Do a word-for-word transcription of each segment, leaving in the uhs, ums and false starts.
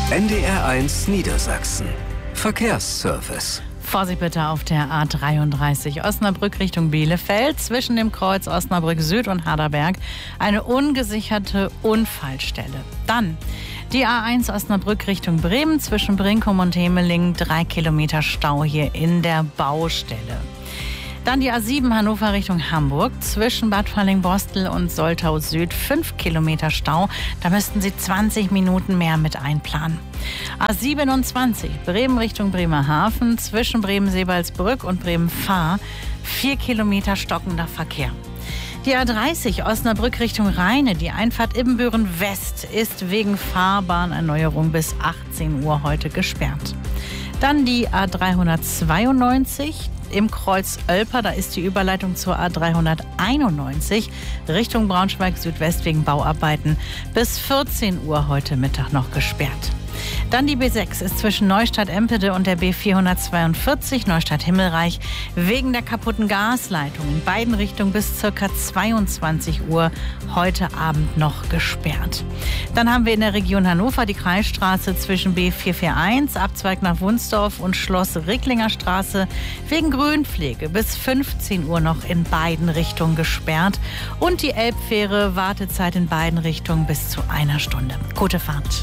N D R eins Niedersachsen. Verkehrsservice. Vorsicht bitte auf der A dreiunddreißig Osnabrück Richtung Bielefeld zwischen dem Kreuz Osnabrück Süd und Harderberg eine ungesicherte Unfallstelle. Dann die A eins Osnabrück Richtung Bremen zwischen Brinkum und Hemeling, drei Kilometer Stau hier in der Baustelle. Dann die A sieben Hannover Richtung Hamburg zwischen Bad Falling-Bostel und Soltau Süd, fünf Kilometer Stau. Da müssten Sie zwanzig Minuten mehr mit einplanen. A siebenundzwanzig Bremen Richtung Bremerhaven zwischen Bremen-Seebaldsbrück und Bremen-Fahr, vier Kilometer stockender Verkehr. Die A dreißig Osnabrück Richtung Rheine, die Einfahrt Ibbenbüren West, ist wegen Fahrbahnerneuerung bis achtzehn Uhr heute gesperrt. Dann die A dreihundertzweiundneunzig im Kreuz Oelper, da ist die Überleitung zur A dreihunderteinundneunzig Richtung Braunschweig Südwest wegen Bauarbeiten bis vierzehn Uhr heute Mittag noch gesperrt. Dann die B sechs ist zwischen Neustadt-Empede und der B vierhundertzweiundvierzig Neustadt-Himmelreich wegen der kaputten Gasleitung in beiden Richtungen bis ca. zweiundzwanzig Uhr heute Abend noch gesperrt. Dann haben wir in der Region Hannover die Kreisstraße zwischen B vierhunderteinundvierzig Abzweig nach Wunsdorf und Schloss Ricklinger Straße wegen Grünpflege bis fünfzehn Uhr noch in beiden Richtungen gesperrt. Und die Elbfähre Wartezeit in beiden Richtungen bis zu einer Stunde. Gute Fahrt.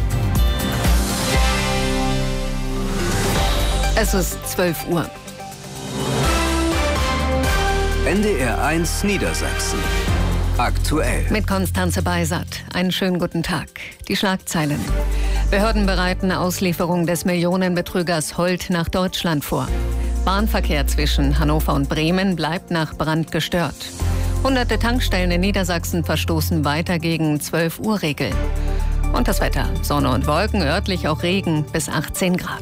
Es ist zwölf Uhr. N D R eins Niedersachsen. Aktuell. Mit Konstanze Beisat. Einen schönen guten Tag. Die Schlagzeilen. Behörden bereiten Auslieferung des Millionenbetrügers Holt nach Deutschland vor. Bahnverkehr zwischen Hannover und Bremen bleibt nach Brand gestört. Hunderte Tankstellen in Niedersachsen verstoßen weiter gegen zwölf Uhr Regel. Und das Wetter. Sonne und Wolken, örtlich auch Regen bis achtzehn Grad.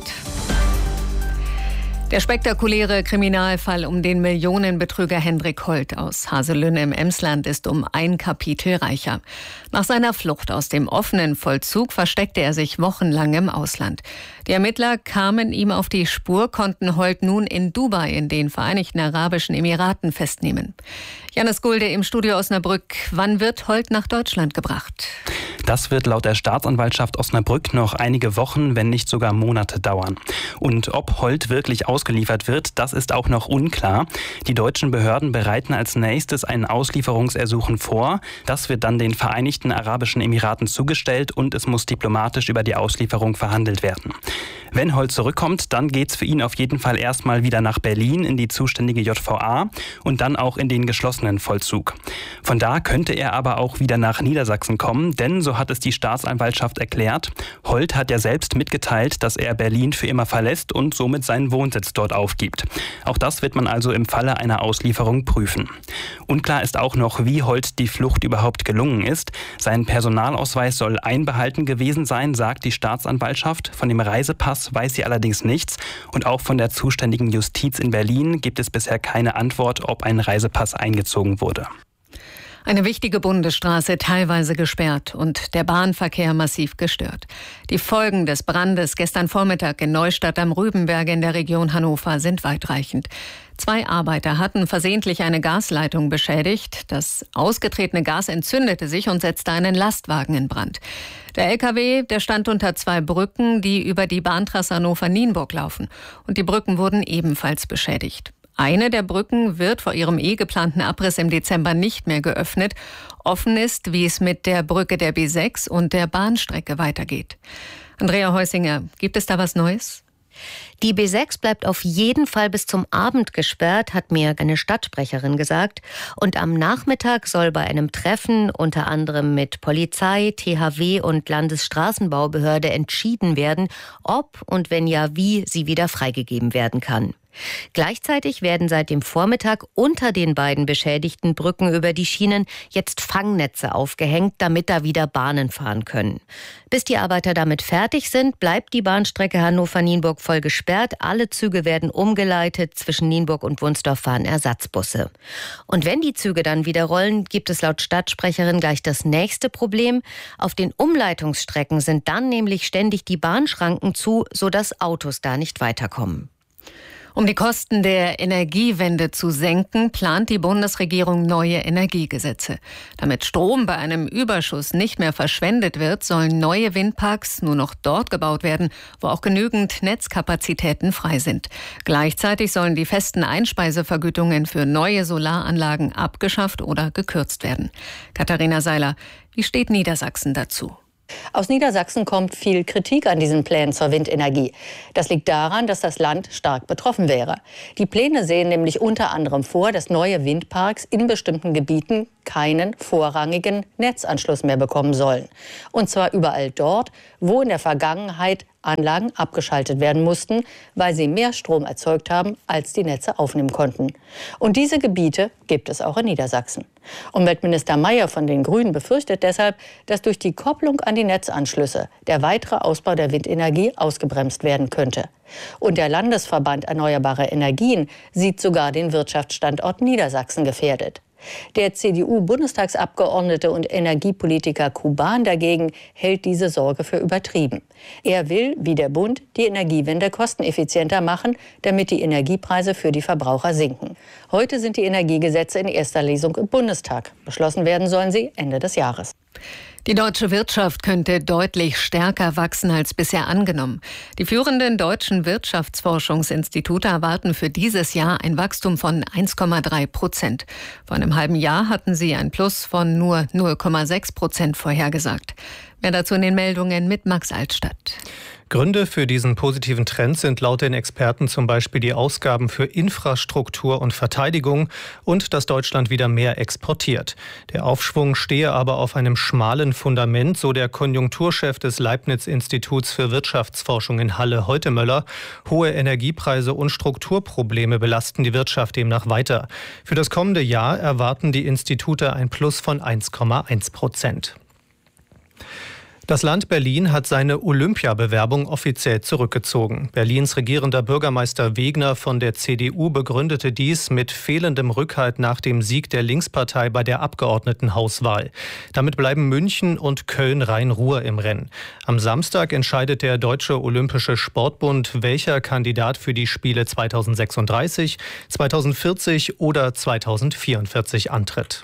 Der spektakuläre Kriminalfall um den Millionenbetrüger Hendrik Holt aus Haselünne im Emsland ist um ein Kapitel reicher. Nach seiner Flucht aus dem offenen Vollzug versteckte er sich wochenlang im Ausland. Die Ermittler kamen ihm auf die Spur, konnten Holt nun in Dubai in den Vereinigten Arabischen Emiraten festnehmen. Janis Gulde im Studio Osnabrück. Wann wird Holt nach Deutschland gebracht? Das wird laut der Staatsanwaltschaft Osnabrück noch einige Wochen, wenn nicht sogar Monate dauern. Und ob Holt wirklich ausgeliefert wird, das ist auch noch unklar. Die deutschen Behörden bereiten als nächstes ein Auslieferungsersuchen vor. Das wird dann den Vereinigten Arabischen Emiraten zugestellt und es muss diplomatisch über die Auslieferung verhandelt werden. Wenn Holt zurückkommt, dann geht's für ihn auf jeden Fall erstmal wieder nach Berlin in die zuständige J V A und dann auch in den geschlossenen Vollzug. Von da könnte er aber auch wieder nach Niedersachsen kommen, denn so hat es die Staatsanwaltschaft erklärt. Holt hat ja selbst mitgeteilt, dass er Berlin für immer verlässt und somit seinen Wohnsitz dort aufgibt. Auch das wird man also im Falle einer Auslieferung prüfen. Unklar ist auch noch, wie Holt die Flucht überhaupt gelungen ist. Sein Personalausweis soll einbehalten gewesen sein, sagt die Staatsanwaltschaft. Von dem Reisepass weiß sie allerdings nichts. Und auch von der zuständigen Justiz in Berlin gibt es bisher keine Antwort, ob ein Reisepass eingezogen wurde. Eine wichtige Bundesstraße teilweise gesperrt und der Bahnverkehr massiv gestört. Die Folgen des Brandes gestern Vormittag in Neustadt am Rübenberg in der Region Hannover sind weitreichend. Zwei Arbeiter hatten versehentlich eine Gasleitung beschädigt. Das ausgetretene Gas entzündete sich und setzte einen Lastwagen in Brand. Der L K W, der stand unter zwei Brücken, die über die Bahntrasse Hannover-Nienburg laufen. Und die Brücken wurden ebenfalls beschädigt. Eine der Brücken wird vor ihrem eh geplanten Abriss im Dezember nicht mehr geöffnet. Offen ist, wie es mit der Brücke der B sechs und der Bahnstrecke weitergeht. Andrea Heusinger, gibt es da was Neues? Die B sechs bleibt auf jeden Fall bis zum Abend gesperrt, hat mir eine Stadtsprecherin gesagt. Und am Nachmittag soll bei einem Treffen unter anderem mit Polizei, T H W und Landesstraßenbaubehörde entschieden werden, ob und wenn ja, wie sie wieder freigegeben werden kann. Gleichzeitig werden seit dem Vormittag unter den beiden beschädigten Brücken über die Schienen jetzt Fangnetze aufgehängt, damit da wieder Bahnen fahren können. Bis die Arbeiter damit fertig sind, bleibt die Bahnstrecke Hannover-Nienburg voll gesperrt. Alle Züge werden umgeleitet. Zwischen Nienburg und Wunsdorf fahren Ersatzbusse. Und wenn die Züge dann wieder rollen, gibt es laut Stadtsprecherin gleich das nächste Problem. Auf den Umleitungsstrecken sind dann nämlich ständig die Bahnschranken zu, sodass Autos da nicht weiterkommen. Um die Kosten der Energiewende zu senken, plant die Bundesregierung neue Energiegesetze. Damit Strom bei einem Überschuss nicht mehr verschwendet wird, sollen neue Windparks nur noch dort gebaut werden, wo auch genügend Netzkapazitäten frei sind. Gleichzeitig sollen die festen Einspeisevergütungen für neue Solaranlagen abgeschafft oder gekürzt werden. Katharina Seiler, wie steht Niedersachsen dazu? Aus Niedersachsen kommt viel Kritik an diesen Plänen zur Windenergie. Das liegt daran, dass das Land stark betroffen wäre. Die Pläne sehen nämlich unter anderem vor, dass neue Windparks in bestimmten Gebieten keinen vorrangigen Netzanschluss mehr bekommen sollen. Und zwar überall dort, wo in der Vergangenheit Anlagen abgeschaltet werden mussten, weil sie mehr Strom erzeugt haben, als die Netze aufnehmen konnten. Und diese Gebiete gibt es auch in Niedersachsen. Umweltminister Mayer von den Grünen befürchtet deshalb, dass durch die Kopplung an die Netzanschlüsse der weitere Ausbau der Windenergie ausgebremst werden könnte. Und der Landesverband Erneuerbare Energien sieht sogar den Wirtschaftsstandort Niedersachsen gefährdet. Der C D U-Bundestagsabgeordnete und Energiepolitiker Kuban dagegen hält diese Sorge für übertrieben. Er will, wie der Bund, die Energiewende kosteneffizienter machen, damit die Energiepreise für die Verbraucher sinken. Heute sind die Energiegesetze in erster Lesung im Bundestag. Beschlossen werden sollen sie Ende des Jahres. Die deutsche Wirtschaft könnte deutlich stärker wachsen als bisher angenommen. Die führenden deutschen Wirtschaftsforschungsinstitute erwarten für dieses Jahr ein Wachstum von eins Komma drei Prozent. Vor einem halben Jahr hatten sie ein Plus von nur null Komma sechs Prozent vorhergesagt. Mehr dazu in den Meldungen mit Max Altstadt. Gründe für diesen positiven Trend sind laut den Experten zum Beispiel die Ausgaben für Infrastruktur und Verteidigung und dass Deutschland wieder mehr exportiert. Der Aufschwung stehe aber auf einem schmalen Fundament, so der Konjunkturchef des Leibniz-Instituts für Wirtschaftsforschung in Halle, Heutemöller. Hohe Energiepreise und Strukturprobleme belasten die Wirtschaft demnach weiter. Für das kommende Jahr erwarten die Institute ein Plus von eins Komma eins Prozent. Das Land Berlin hat seine Olympiabewerbung offiziell zurückgezogen. Berlins regierender Bürgermeister Wegner von der C D U begründete dies mit fehlendem Rückhalt nach dem Sieg der Linkspartei bei der Abgeordnetenhauswahl. Damit bleiben München und Köln-Rhein-Ruhr im Rennen. Am Samstag entscheidet der Deutsche Olympische Sportbund, welcher Kandidat für die Spiele zweitausendsechsunddreißig, zweitausendvierzig oder zweitausendvierundvierzig antritt.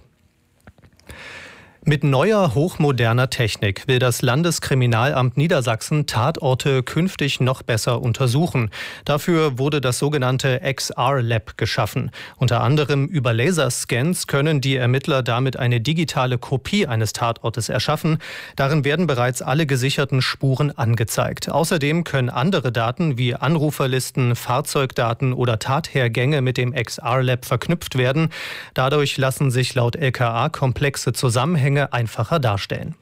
Mit neuer, hochmoderner Technik will das Landeskriminalamt Niedersachsen Tatorte künftig noch besser untersuchen. Dafür wurde das sogenannte X R-Lab geschaffen. Unter anderem über Laserscans können die Ermittler damit eine digitale Kopie eines Tatortes erschaffen. Darin werden bereits alle gesicherten Spuren angezeigt. Außerdem können andere Daten wie Anruferlisten, Fahrzeugdaten oder Tathergänge mit dem X R-Lab verknüpft werden. Dadurch lassen sich laut L K A komplexe Zusammenhänge einfacher darstellen.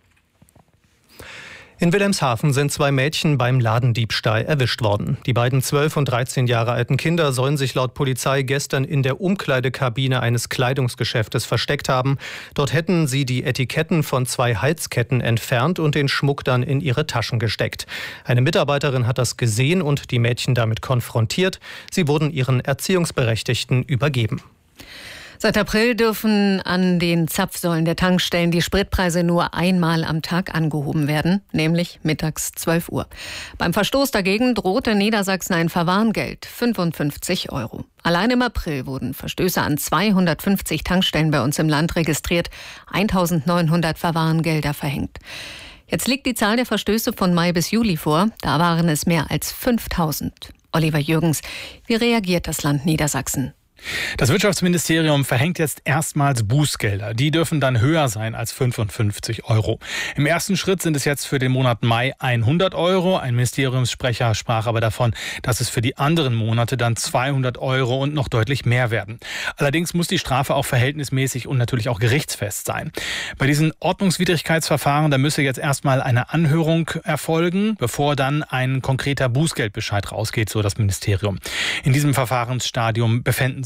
In Wilhelmshaven sind zwei Mädchen beim Ladendiebstahl erwischt worden. Die beiden zwölf und dreizehn Jahre alten Kinder sollen sich laut Polizei gestern in der Umkleidekabine eines Kleidungsgeschäftes versteckt haben. Dort hätten sie die Etiketten von zwei Halsketten entfernt und den Schmuck dann in ihre Taschen gesteckt. Eine Mitarbeiterin hat das gesehen und die Mädchen damit konfrontiert. Sie wurden ihren Erziehungsberechtigten übergeben. Seit April dürfen an den Zapfsäulen der Tankstellen die Spritpreise nur einmal am Tag angehoben werden, nämlich mittags zwölf Uhr. Beim Verstoß dagegen drohte Niedersachsen ein Verwarngeld, fünfundfünfzig Euro. Allein im April wurden Verstöße an zweihundertfünfzig Tankstellen bei uns im Land registriert, eintausendneunhundert Verwarngelder verhängt. Jetzt liegt die Zahl der Verstöße von Mai bis Juli vor, da waren es mehr als fünftausend. Oliver Jürgens, wie reagiert das Land Niedersachsen? Das Wirtschaftsministerium verhängt jetzt erstmals Bußgelder. Die dürfen dann höher sein als fünfundfünfzig Euro. Im ersten Schritt sind es jetzt für den Monat Mai hundert Euro. Ein Ministeriumssprecher sprach aber davon, dass es für die anderen Monate dann zweihundert Euro und noch deutlich mehr werden. Allerdings muss die Strafe auch verhältnismäßig und natürlich auch gerichtsfest sein. Bei diesen Ordnungswidrigkeitsverfahren, da müsse jetzt erstmal eine Anhörung erfolgen, bevor dann ein konkreter Bußgeldbescheid rausgeht, so das Ministerium. In diesem Verfahrensstadium befänden sich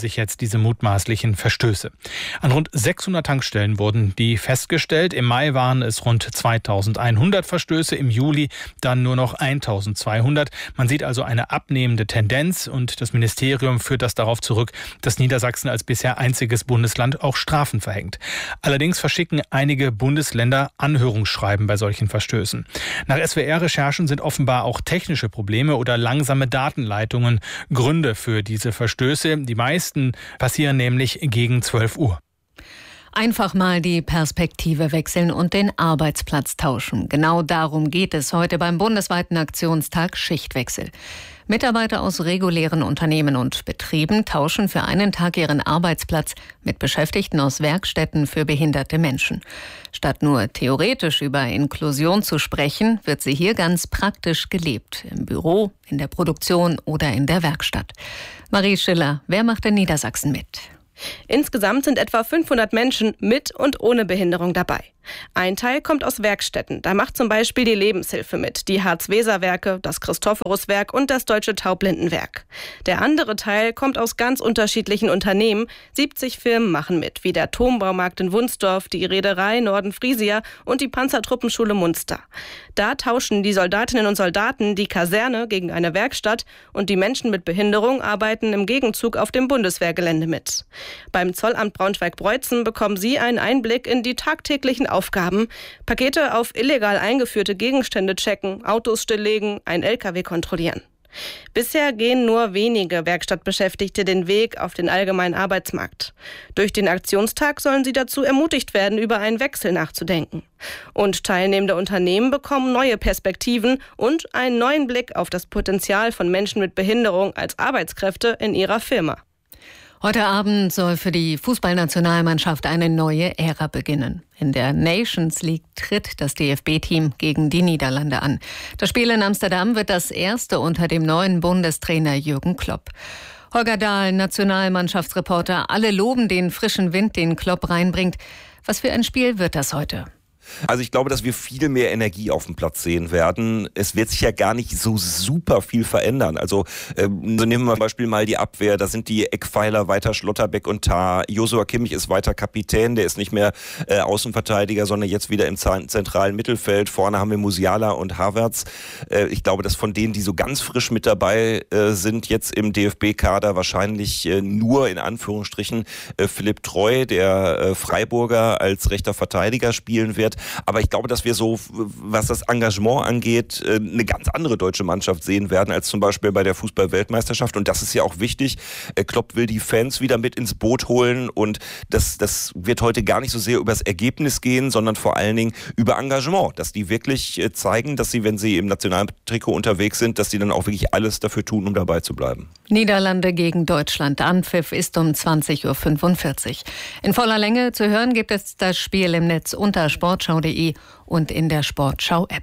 sich jetzt diese mutmaßlichen Verstöße. An rund sechshundert Tankstellen wurden die festgestellt. Im Mai waren es rund zweitausendeinhundert Verstöße, im Juli dann nur noch eintausendzweihundert. Man sieht also eine abnehmende Tendenz und das Ministerium führt das darauf zurück, dass Niedersachsen als bisher einziges Bundesland auch Strafen verhängt. Allerdings verschicken einige Bundesländer Anhörungsschreiben bei solchen Verstößen. Nach S W R-Recherchen sind offenbar auch technische Probleme oder langsame Datenleitungen Gründe für diese Verstöße. Die meisten passieren nämlich gegen zwölf Uhr. Einfach mal die Perspektive wechseln und den Arbeitsplatz tauschen. Genau darum geht es heute beim bundesweiten Aktionstag Schichtwechsel. Mitarbeiter aus regulären Unternehmen und Betrieben tauschen für einen Tag ihren Arbeitsplatz mit Beschäftigten aus Werkstätten für behinderte Menschen. Statt nur theoretisch über Inklusion zu sprechen, wird sie hier ganz praktisch gelebt. Im Büro, in der Produktion oder in der Werkstatt. Marie Schiller, wer macht in Niedersachsen mit? Insgesamt sind etwa fünfhundert Menschen mit und ohne Behinderung dabei. Ein Teil kommt aus Werkstätten. Da macht zum Beispiel die Lebenshilfe mit, die Harz-Weser-Werke, das Christophorus-Werk und das Deutsche Taubblindenwerk. Der andere Teil kommt aus ganz unterschiedlichen Unternehmen. siebzig Firmen machen mit, wie der Turmbaumarkt in Wunsdorf, die Reederei Norden Frisia und die Panzertruppenschule Munster. Da tauschen die Soldatinnen und Soldaten die Kaserne gegen eine Werkstatt und die Menschen mit Behinderung arbeiten im Gegenzug auf dem Bundeswehrgelände mit. Beim Zollamt Braunschweig-Breuzen bekommen sie einen Einblick in die tagtäglichen Aufgaben: Pakete auf illegal eingeführte Gegenstände checken, Autos stilllegen, ein L K W kontrollieren. Bisher gehen nur wenige Werkstattbeschäftigte den Weg auf den allgemeinen Arbeitsmarkt. Durch den Aktionstag sollen sie dazu ermutigt werden, über einen Wechsel nachzudenken. Und teilnehmende Unternehmen bekommen neue Perspektiven und einen neuen Blick auf das Potenzial von Menschen mit Behinderung als Arbeitskräfte in ihrer Firma. Heute Abend soll für die Fußballnationalmannschaft eine neue Ära beginnen. In der Nations League tritt das D F B-Team gegen die Niederlande an. Das Spiel in Amsterdam wird das erste unter dem neuen Bundestrainer Jürgen Klopp. Holger Dahl, Nationalmannschaftsreporter, alle loben den frischen Wind, den Klopp reinbringt. Was für ein Spiel wird das heute? Also ich glaube, dass wir viel mehr Energie auf dem Platz sehen werden. Es wird sich ja gar nicht so super viel verändern. Also ähm, so nehmen wir zum Beispiel mal die Abwehr. Da sind die Eckpfeiler weiter Schlotterbeck und Tah. Joshua Kimmich ist weiter Kapitän. Der ist nicht mehr äh, Außenverteidiger, sondern jetzt wieder im zentralen Mittelfeld. Vorne haben wir Musiala und Havertz. Äh, ich glaube, dass von denen, die so ganz frisch mit dabei äh, sind, jetzt im D F B-Kader wahrscheinlich äh, nur in Anführungsstrichen äh, Philipp Treu, der äh, Freiburger, als rechter Verteidiger spielen wird. Aber ich glaube, dass wir so, was das Engagement angeht, eine ganz andere deutsche Mannschaft sehen werden als zum Beispiel bei der Fußball-Weltmeisterschaft. Und das ist ja auch wichtig. Klopp will die Fans wieder mit ins Boot holen. Und das, das wird heute gar nicht so sehr über das Ergebnis gehen, sondern vor allen Dingen über Engagement. Dass die wirklich zeigen, dass sie, wenn sie im Nationaltrikot unterwegs sind, dass sie dann auch wirklich alles dafür tun, um dabei zu bleiben. Niederlande gegen Deutschland. Anpfiff ist um zwanzig Uhr fünfundvierzig. In voller Länge zu hören gibt es das Spiel im Netz unter sportschau punkt de und in der Sportschau-App.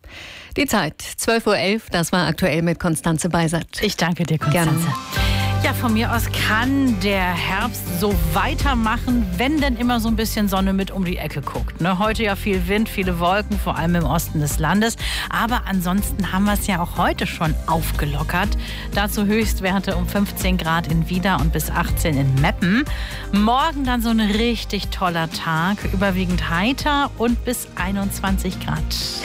Die Zeit, zwölf Uhr elf, das war aktuell mit Konstanze Beisert. Ich danke dir, Konstanze. Gerne. Ja, von mir aus kann der Herbst so weitermachen, wenn denn immer so ein bisschen Sonne mit um die Ecke guckt. Ne? Heute ja viel Wind, viele Wolken, vor allem im Osten des Landes. Aber ansonsten haben wir es ja auch heute schon aufgelockert. Dazu Höchstwerte um fünfzehn Grad in Wieder und bis achtzehn in Meppen. Morgen dann so ein richtig toller Tag, überwiegend heiter und bis einundzwanzig Grad.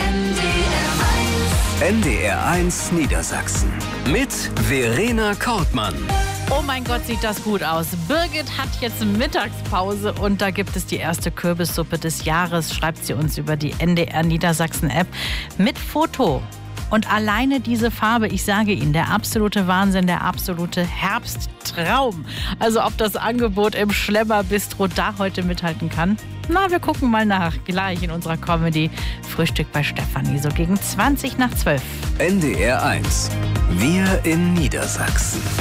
N D R eins Niedersachsen mit Verena Kortmann. Oh mein Gott, sieht das gut aus. Birgit hat jetzt Mittagspause und da gibt es die erste Kürbissuppe des Jahres, schreibt sie uns über die N D R Niedersachsen App mit Foto. Und alleine diese Farbe, ich sage Ihnen, der absolute Wahnsinn, der absolute Herbsttraum. Also ob das Angebot im Schlemmerbistro da heute mithalten kann? Na, wir gucken mal nach, gleich in unserer Comedy Frühstück bei Stefanie, so gegen zwanzig nach zwölf. N D R eins. Wir in Niedersachsen.